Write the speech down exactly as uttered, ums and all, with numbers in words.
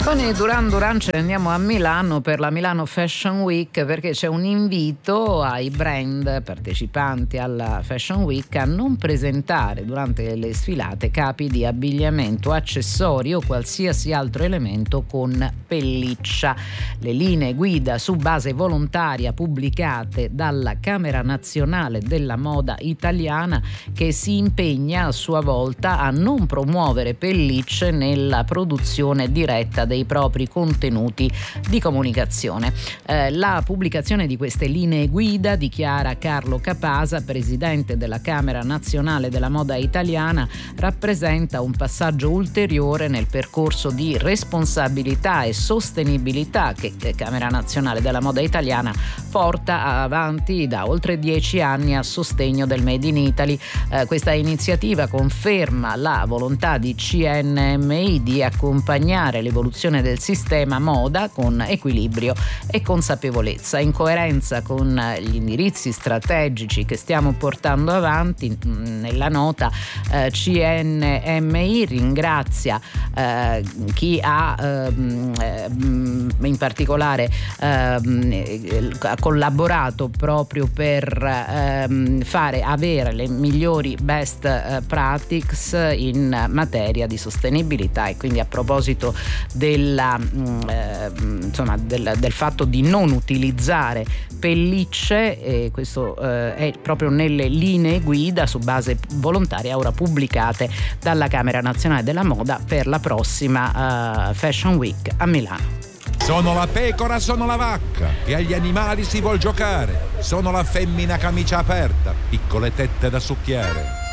Con Duran Duran ce ne andiamo a Milano per la Milano Fashion Week, perché c'è un invito ai brand partecipanti alla Fashion Week a non presentare durante le sfilate capi di abbigliamento, accessori o qualsiasi altro elemento con pelliccia. Le linee guida su base volontaria pubblicate dalla Camera Nazionale della Moda Italiana, che si impegna a sua volta a non promuovere pellicce nella produzione diretta dei propri contenuti di comunicazione. Eh, la pubblicazione di queste linee guida, dichiara Carlo Capasa, presidente della Camera Nazionale della Moda Italiana, rappresenta un passaggio ulteriore nel percorso di responsabilità e sostenibilità che Camera Nazionale della Moda Italiana porta avanti da oltre dieci anni a sostegno del Made in Italy. Eh, questa iniziativa conferma la volontà di C N M I di accompagnare l'evoluzione del sistema moda con equilibrio e consapevolezza, in coerenza con gli indirizzi strategici che stiamo portando avanti. Nella nota eh, C N M I ringrazia eh, chi ha eh, in particolare eh, ha collaborato proprio per eh, fare avere le migliori best eh, practices in materia di sostenibilità. E quindi, a proposito della, eh, insomma, del, del fatto di non utilizzare pellicce, e questo eh, è proprio nelle linee guida su base volontaria ora pubblicate dalla Camera Nazionale della Moda per la prossima eh, Fashion Week a Milano. Sono la pecora, sono la vacca, che agli animali si vuol giocare. Sono la femmina camicia aperta, piccole tette da succhiare.